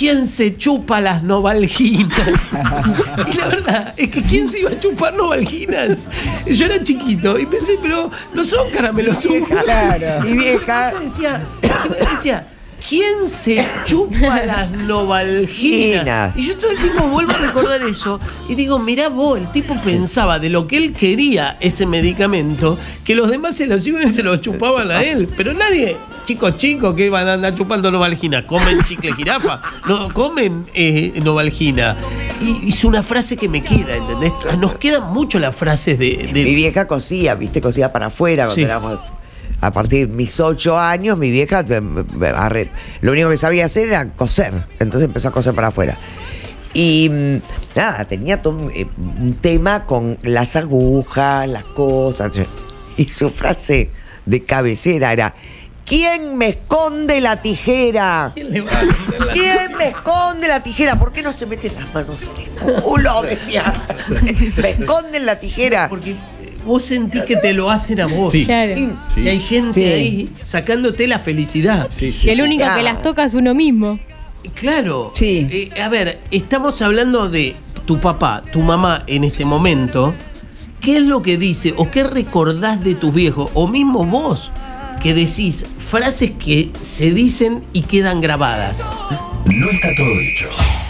¿quién se chupa las novalginas? Y la verdad es que ¿quién se iba a chupar novalginas? Yo era chiquito y pensé, pero no son caramelos. Claro. Mi vieja. Entonces decía, ¿quién se chupa las novalginas? Y yo todo el tiempo vuelvo a recordar eso y digo, mirá vos, el tipo pensaba de lo que él quería ese medicamento, que los demás se los iban y se los chupaban a él, pero nadie, chicos que van a andar chupando novalgina, comen chicle jirafa, no comen novalgina. Y hizo una frase que me queda, ¿entendés? Nos quedan mucho las frases de... Mi vieja cosía, ¿viste? Cosía para afuera cuando éramos... A partir de mis 8 años, mi vieja lo único que sabía hacer era coser. Entonces empezó a coser para afuera. Y nada, tenía todo un tema con las agujas, las cosas. Y su frase de cabecera era: ¿quién me esconde la tijera? ¿Quién me esconde la tijera? ¿Por qué no se meten las manos en el culo? Decía. Me esconden la tijera. Porque vos sentís que te lo hacen a vos. Sí. Claro. Y hay gente ahí sacándote la felicidad. Que el único que las toca es uno mismo. Claro. Sí. A ver, estamos hablando de tu papá, tu mamá en este momento. ¿Qué es lo que dice o qué recordás de tus viejos? O mismo vos, que decís frases que se dicen y quedan grabadas. No está todo dicho.